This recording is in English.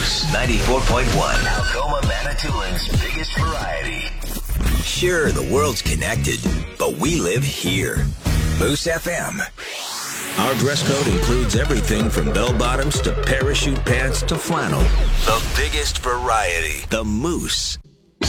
Moose 94.1. Algoma Manitoulин's biggest variety. Sure, the world's connected, but we live here. Moose FM. Our dress code includes everything from bell-bottoms to parachute pants to flannel. The biggest variety. The Moose